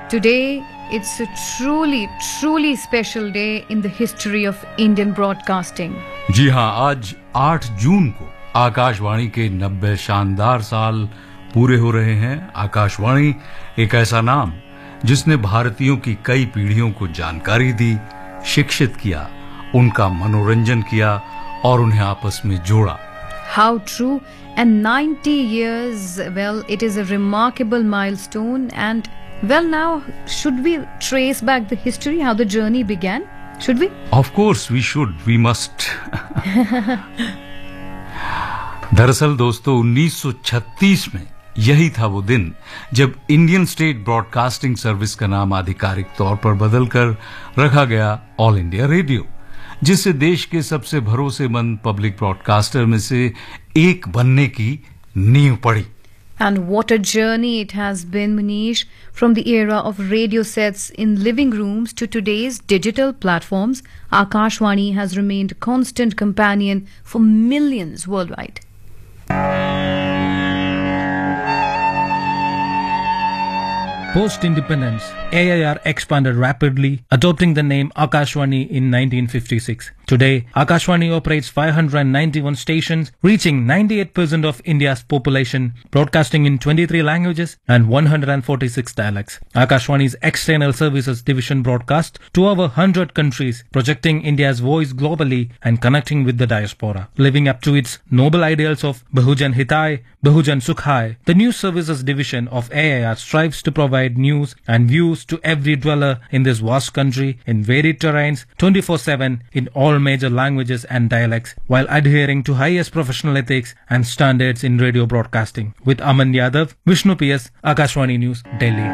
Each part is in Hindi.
Today, it's a truly special day in the history of Indian broadcasting. जी हाँ, आज 8 जून को आकाशवाणी के 90 शानदार साल पूरे हो रहे हैं। आकाशवाणी एक ऐसा नाम जिसने भारतीयों की कई पीढ़ियों को जानकारी दी, शिक्षित किया, उनका मनोरंजन किया और उन्हें आपस में जोड़ा। How true. And 90 years, well, it is a remarkable milestone. And, well, now, should we trace back the history, how the journey began? Should we? Of course we should, we must. दरअसल दोस्तों 1936 में यही था वो दिन जब इंडियन स्टेट ब्रॉडकास्टिंग सर्विस का नाम आधिकारिक तौर पर बदलकर रखा गया ऑल इंडिया रेडियो, जिससे देश के सबसे भरोसेमंद पब्लिक ब्रॉडकास्टर में से एक बनने की नींव पड़ी। And what a journey it has been, Manish, from the era of radio sets in living rooms to today's digital platforms. Akashvani has remained a constant companion for millions worldwide. Post-independence, AIR expanded rapidly, adopting the name Akashvani in 1956. Today, Akashvani operates 591 stations, reaching 98% of India's population, broadcasting in 23 languages and 146 dialects. Akashvani's external services division broadcasts to over 100 countries, projecting India's voice globally and connecting with the diaspora. Living up to its noble ideals of Bahujan Hitai, Bahujan Sukhai, the news services division of AIR strives to provide news and views to every dweller in this vast country in varied terrains 24/7 in all major languages and dialects, while adhering to highest professional ethics and standards in radio broadcasting. With Aman Yadav, Vishnu PS, Akashvani News, Delhi.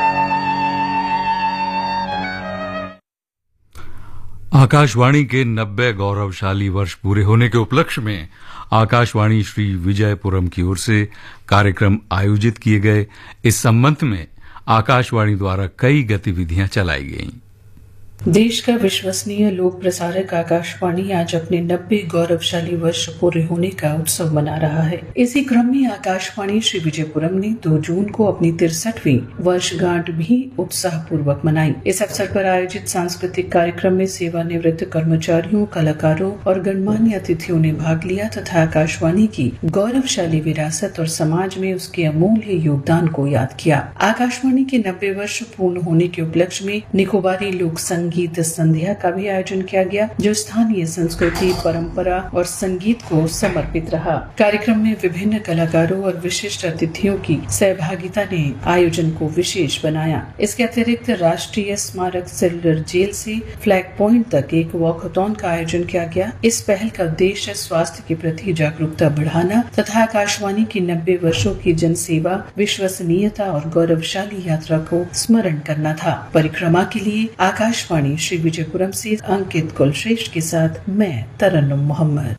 Akashvani के 90 गौरवशाली वर्ष पूरे होने के उपलक्ष्य में आकाशवाणी श्री विजयपुरम की ओर से कार्यक्रम आयोजित किए गए। इस संबंध में आकाशवाणी द्वारा कई गतिविधियां चलाई गईं। देश का विश्वसनीय लोक प्रसारक आकाशवाणी आज अपने 90 गौरवशाली वर्ष पूरे होने का उत्सव मना रहा है। इसी क्रम में आकाशवाणी श्री विजयपुरम ने 2 जून को अपनी 63वीं वर्षगांठ भी उत्साह पूर्वक मनाई। इस अवसर पर आयोजित सांस्कृतिक कार्यक्रम में सेवानिवृत्त कर्मचारियों, कलाकारों और गणमान्य अतिथियों ने भाग लिया तथा आकाशवाणी की गौरवशाली विरासत और समाज में उसके अमूल्य योगदान को याद किया। आकाशवाणी के 90 वर्ष पूर्ण होने के उपलक्ष्य में निकोबारी लोक संगीत संध्या का भी आयोजन किया गया, जो स्थानीय संस्कृति, परंपरा और संगीत को समर्पित रहा। कार्यक्रम में विभिन्न कलाकारों और विशिष्ट अतिथियों की सहभागिता ने आयोजन को विशेष बनाया। इसके अतिरिक्त राष्ट्रीय स्मारक सेलुलर जेल से फ्लैग पॉइंट तक एक वॉकथॉन का आयोजन किया गया। इस पहल का उद्देश्य स्वास्थ्य के प्रति जागरूकता बढ़ाना तथा आकाशवाणी की 90 वर्षों की जनसेवा, विश्वसनीयता और गौरवशाली यात्रा को स्मरण करना था। परिक्रमा के लिए आकाशवाणी श्री विजयपुरम से अंकित कुलश्रेष्ठ के साथ मैं तरन्नुम मोहम्मद।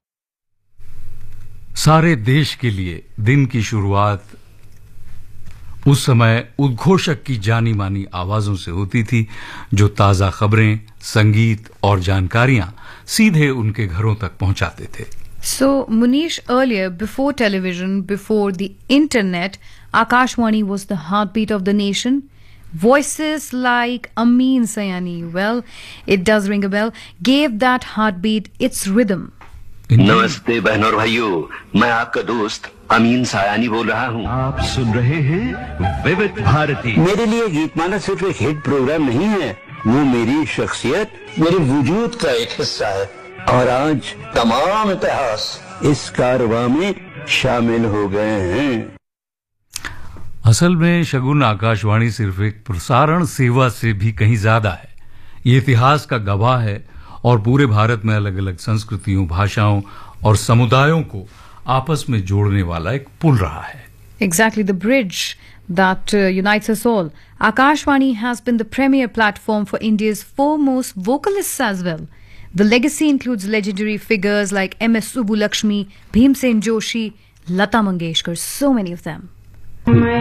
सारे देश के लिए दिन की शुरुआत उस समय उद्घोषक की जानी मानी आवाजों से होती थी, जो ताजा खबरें, संगीत और जानकारियां सीधे उनके घरों तक पहुंचाते थे। So, Munish, earlier, before television, before the internet, Akashvani was the heartbeat of the nation. Voices like Amin Sayani, well, it does ring a bell, gave that heartbeat its rhythm. नमस्ते बहनों और भाइयों, मैं आपका दोस्त अमीन सायानी बोल रहा हूँ। आप सुन रहे हैं विविध भारती। मेरे लिए गीतमाला सिर्फ एक हिट प्रोग्राम नहीं है, वो मेरी शख्सियत, मेरे वजूद का एक हिस्सा है। और आज तमाम इतिहास इस कारवां में शामिल हो गए हैं। असल में शगुन आकाशवाणी सिर्फ एक प्रसारण सेवा से भी कहीं ज्यादा है। ये इतिहास का गवाह है और पूरे भारत में अलग अलग संस्कृतियों, भाषाओं और समुदायों को आपस में जोड़ने वाला एक पुल रहा है। Exactly, the bridge that unites us all. Akashvani has been the premier platform for India's foremost vocalists as well. The legacy includes legendary figures like M.S. Subbulakshmi, Bhimsen Joshi, Lata Mangeshkar, so many of them.